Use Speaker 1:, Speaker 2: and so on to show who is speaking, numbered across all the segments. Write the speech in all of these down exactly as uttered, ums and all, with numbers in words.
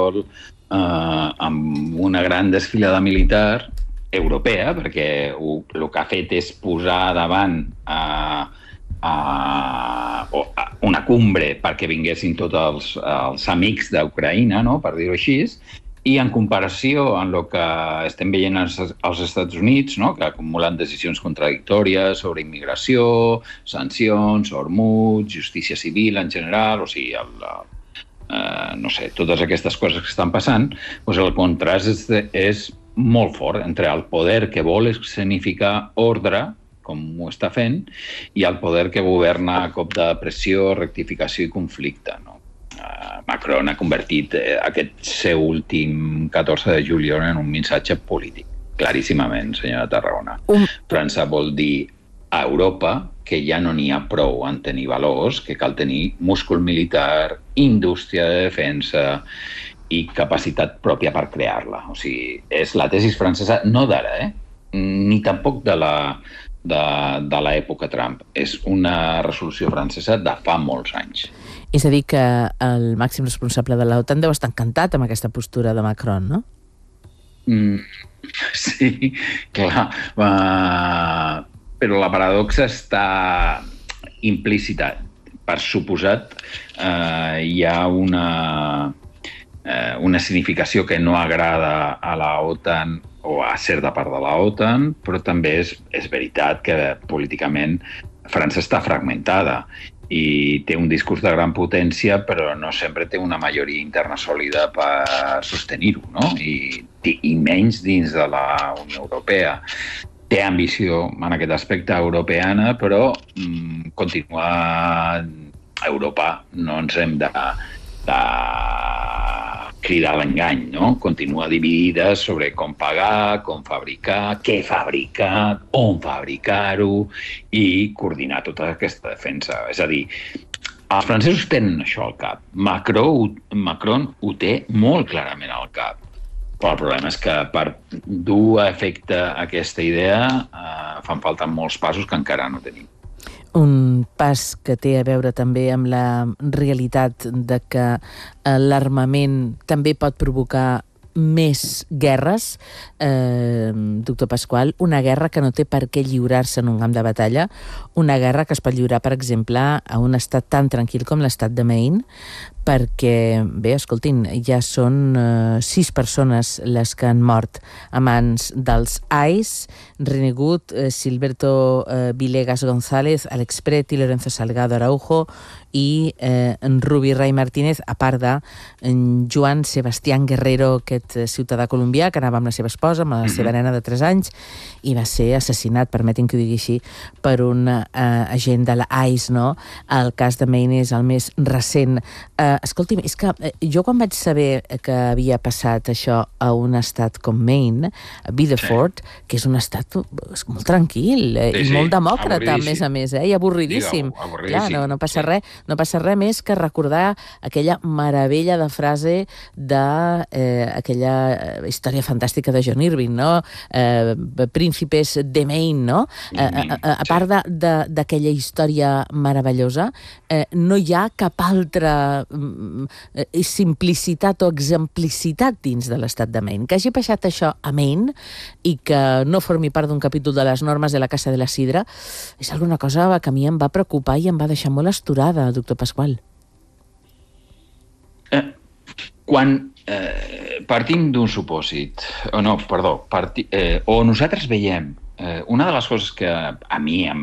Speaker 1: espanyol eh, amb una gran desfilada militar europea, perquè el que ha fet és posar davant a, a, a una cumbre perquè vinguessin tots els, els amics d'Ucraïna, no? Per dir-ho així, i en comparació amb el que estem veient als, als Estats Units, no? Que acumulen decisions contradictòries sobre immigració, sancions, Hormuz, justícia civil en general, o sigui, el, eh, no sé, totes aquestes coses que estan passant, doncs el contrast és, és molt fort entre el poder que vol escenificar ordre, com ho està fent, i el poder que governa a cop de pressió, rectificació i conflicte, no? Uh, Macron ha convertit uh, aquest seu últim catorze de juliol en un missatge polític, claríssimament, senyora Tarragona. Um. França vol dir a Europa que ja no n'hi ha prou en tenir valors, que cal tenir múscul militar, indústria de defensa i capacitat pròpia per crear-la. O sigui, és la tesis francesa, no d'ara, eh? Ni tampoc de la de, de l'època Trump. És una resolució francesa de fa molts anys.
Speaker 2: És a dir, que el màxim responsable de l'OTAN deu estar encantat amb aquesta postura de Macron, no?
Speaker 1: Mm, sí, clar. Uh, però la paradoxa està implícita. Per suposat, uh, hi ha una... una significació que no agrada a la OTAN o a certa part de la OTAN, però també és, és veritat que políticament França està fragmentada i té un discurs de gran potència, però no sempre té una majoria interna sòlida per sostenir-ho, no? I, i menys dins de la Unió Europea. Té ambició en aquest aspecte europeana, però mm, continua a Europa. No ens hem de, de cridar l'engany, no? Continua dividida sobre com pagar, com fabricar, què fabricar, on fabricar-ho i coordinar tota aquesta defensa. És a dir, els francesos tenen això al cap. Macron, Macron ho té molt clarament al cap. Però el problema és que per dur a efecte aquesta idea eh, fan falta molts passos que encara no tenim.
Speaker 2: Un pas que té a veure també amb la realitat de que l'armament també pot provocar més guerres, eh, doctor Pasqual, una guerra que no té per què lliurar-se en un camp de batalla, una guerra que es pot lliurar, per exemple, a un estat tan tranquil com l'estat de Maine, perquè, bé, escoltin, ja són eh, sis persones les que han mort a mans dels I C E, René Gut, eh, Silberto eh, Villegas González, Alex Preti, Lorenzo Salgado Araujo i eh, en Rubi Ray Martínez, a part de en Joan Sebastián Guerrero, aquest ciutadà colombià que anava amb la seva esposa, amb la mm-hmm. seva nena de tres anys, i va ser assassinat, permetin que ho digui així, per un eh, agent de la I C E, no? El cas de Maine és el més recent. Eh, escolti'm, és que eh, jo quan vaig saber que havia passat això a un estat com Maine, a Biddeford, sí. que és un estat molt tranquil eh, sí, i sí. molt demòcrata, a més a més, eh, i avorridíssim.
Speaker 1: Digue, avorridíssim.
Speaker 2: Clar, no, no passa
Speaker 1: sí.
Speaker 2: res. No passa res més que recordar aquella meravella de frase d'aquella eh, història fantàstica de John Irving, no? Eh, Príncipes de Maine, no? Eh, a, a, a part d'aquella història meravellosa, eh, no hi ha cap altra eh, simplicitat o exemplicitat dins de l'estat de Maine. Que hagi passat això a Maine i que no formi part d'un capítol de les normes de la Casa de la Sidra és alguna cosa que a mi em va preocupar i em va deixar molt astorada, doctor Pasqual.
Speaker 1: Eh, quan eh, partim d'un supòsit, o no, perdó, parti, eh, o nosaltres veiem, eh, una de les coses que a mi em,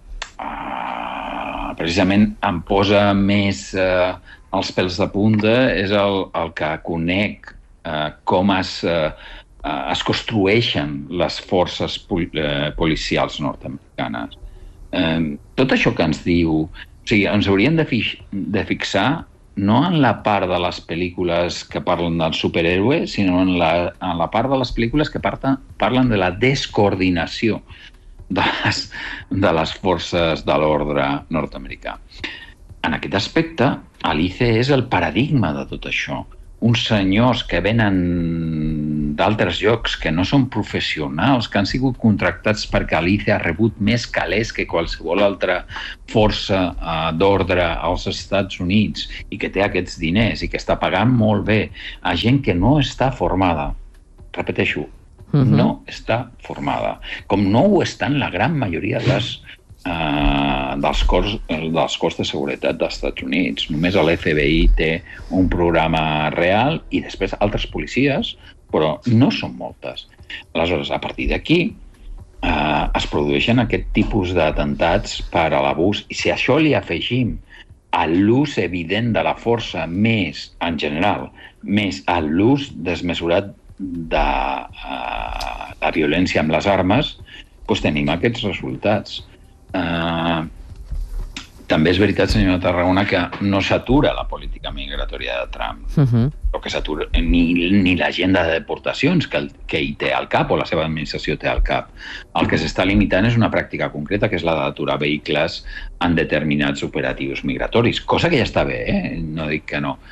Speaker 1: eh, precisament em posa més eh, els pèls de punta és el, el que conec eh, com es, eh, es construeixen les forces pol, eh, policials nord-americanes. Eh, tot això que ens diu... O sigui, ens hauríem de, fi, de fixar no en la part de les pel·lícules que parlen del superhéroe, sinó en la, en la part de les pel·lícules que parten, parlen de la descoordinació de les, de les forces de l'ordre nord-americà. En aquest aspecte, l'I C E és el paradigma de tot això. Uns senyors que venen d'altres llocs que no són professionals, que han sigut contractats perquè Alice ha rebut més calés que qualsevol altra força uh, d'ordre als Estats Units i que té aquests diners i que està pagant molt bé a gent que no està formada. Repeteixo, uh-huh. no està formada. Com no ho estan la gran majoria de les Uh, dels, cors, dels cos de seguretat dels Estats Units. Només l'F B I té un programa real i després altres policies, però no són moltes. Aleshores, a partir d'aquí uh, es produeixen aquest tipus d'atemptats per a l'abús, i si a això li afegim a l'ús evident de la força més, en general, més a l'ús desmesurat de uh, la violència amb les armes, doncs tenim aquests resultats. Uh, també és veritat, senyora Tarragona, que no s'atura la política migratòria de Trump. Uh-huh. O que s'atura ni, ni l'agenda de deportacions que, el, que hi té al cap o la seva administració té al cap. El que s'està limitant és una pràctica concreta, que és la d'aturar vehicles en determinats operatius migratoris, cosa que ja està bé, eh? No dic que no.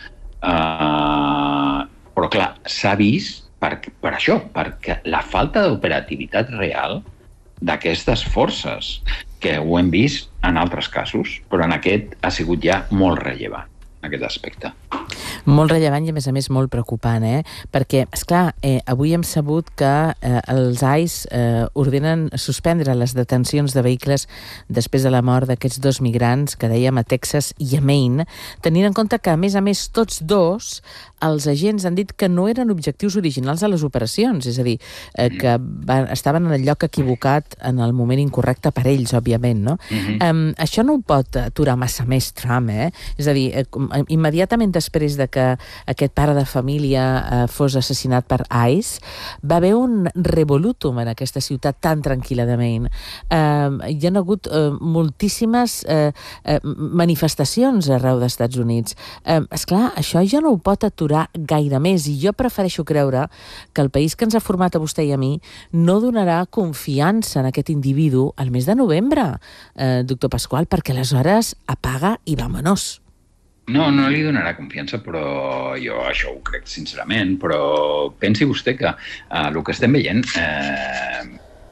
Speaker 1: Uh, però clar, s'ha vist per, per això, perquè la falta d'operativitat real d'aquestes forces, que ho hem vist en altres casos, però en aquest ha sigut ja molt rellevant, en aquest aspecte.
Speaker 2: Molt rellevant i, a més a més, molt preocupant, eh? Perquè, esclar, eh, avui hem sabut que eh, els ICE eh, ordenen suspendre les detencions de vehicles després de la mort d'aquests dos migrants que dèiem a Texas i a Maine, tenint en compte que, a més a més, tots dos, els agents han dit que no eren objectius originals de les operacions, és a dir, eh, que van, estaven en el lloc equivocat en el moment incorrecte per ells, òbviament, no? Mm-hmm. Um, això no ho pot aturar massa més Trump, eh? És a dir, eh, immediatament després de que aquest pare de família eh, fos assassinat per ICE, va haver un revolutum en aquesta ciutat tan tranquil·la de Maine. Eh, hi ha hagut eh, moltíssimes eh, eh, manifestacions arreu dels Estats Units. Eh, esclar, això ja no ho pot aturar gaire més, i jo prefereixo creure que el país que ens ha format a vostè i a mi no donarà confiança en aquest individu al mes de novembre, eh, doctor Pasqual, perquè aleshores apaga i vámonos.
Speaker 1: No, no li donarà confiança, però jo això ho crec sincerament, però pensi vostè que uh, el que estem veient, eh,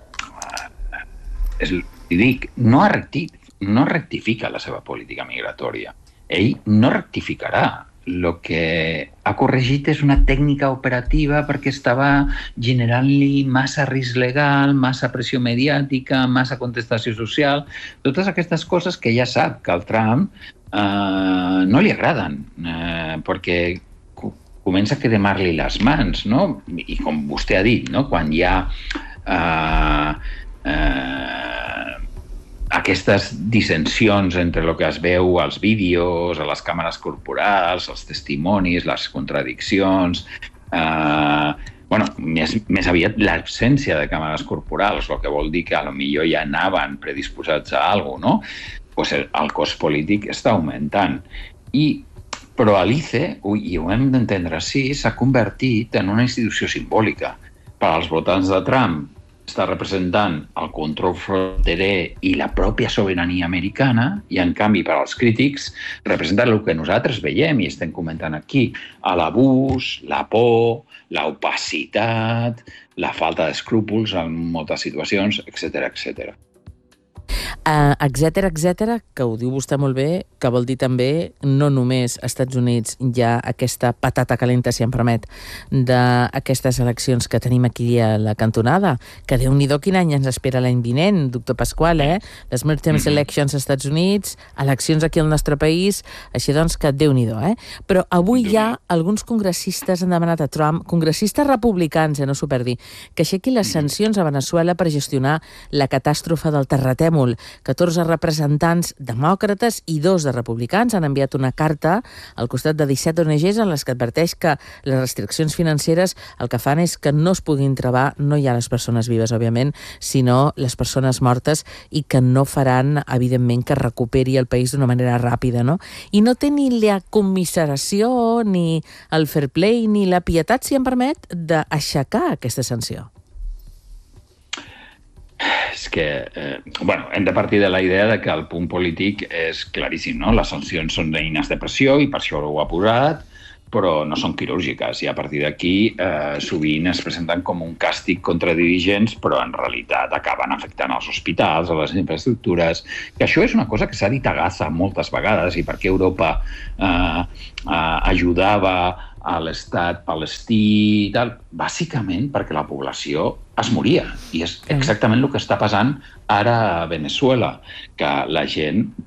Speaker 1: és, li dic, no, recti- no rectifica la seva política migratòria. Ell no rectificarà. El que ha corregit és una tècnica operativa perquè estava generant-li massa risc legal, massa pressió mediàtica, massa contestació social, totes aquestes coses que ja sap que el Trump Uh, no li agraden, uh, perquè comença a cremar-li les mans, no? I com vostè ha dit, no? Quan hi ha uh, uh, aquestes dissensions entre el que es veu als vídeos, a les càmeres corporals, els testimonis, les contradiccions, uh, bueno, més, més aviat l'absència de càmeres corporals, el que vol dir que potser ja anaven predisposats a alguna cosa, no? Pues el, el cost polític està augmentant. I, però Alice, i ho hem d'entendre així, s'ha convertit en una institució simbòlica. Per als votants de Trump està representant el control fronterer i la pròpia sobirania americana, i en canvi per als crítics representa el que nosaltres veiem i estem comentant aquí, l'abús, la por, l'opacitat, la falta d'escrúpols en moltes situacions, etcètera, etcètera.
Speaker 2: Uh, etcètera, etcètera, que ho diu vostè molt bé, que vol dir també, no només als Estats Units hi ha aquesta patata calenta, si em permet, d'aquestes eleccions que tenim aquí a la cantonada, que Déu-n'hi-do quin any ens espera l'any vinent, doctor Pasqual, eh? Les midterm elections als Estats Units, eleccions aquí al nostre país, així doncs que Déu-n'hi-do, eh? Però avui hi ha alguns congressistes han demanat a Trump, congressistes republicans, eh, no s'ho perdi, que aixequi les sancions a Veneçuela per gestionar la catàstrofe del terratèmol. catorze representants demòcrates i dos de republicans han enviat una carta al costat de disset O N Ges en les que adverteix que les restriccions financeres el que fan és que no es puguin trobar, no ja les persones vives, òbviament, sinó les persones mortes, i que no faran, evidentment, que recuperi el país d'una manera ràpida, no? I no té ni la commiseració, ni el fair play, ni la pietat, si em permet, d'aixecar aquesta sanció.
Speaker 1: És que, eh, bueno, hem de partir de la idea de que el punt polític és claríssim, no? Les sancions són eines de pressió i per això ho ha posat. però no són quirúrgiques, i a partir d'aquí eh, sovint es presenten com un càstig contra dirigents, però en realitat acaben afectant els hospitals, a les infraestructures, que això és una cosa que s'ha dit a Gaza moltes vegades, i per què Europa eh, eh, ajudava a l'estat palestí i tal, bàsicament perquè la població es moria, i és exactament el que està passant ara a Venezuela, que la gent